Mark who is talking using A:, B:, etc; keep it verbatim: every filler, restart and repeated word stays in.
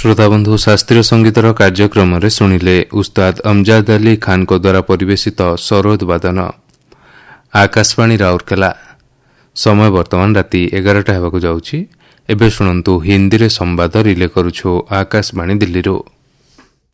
A: श्रोताबंधु शास्त्रीय संगीतर कार्यक्रम शुणिले उस्ताद अमजाद अली खान को द्वारा परिवेशित सरोद वादन। आकाशवाणी राउरकेला। समय वर्तमान राति एगारटा होगा जाउछि। एबे शुणंतु हिंदी रे संवाद रिले करुछु आकाशवाणी दिल्ली रो।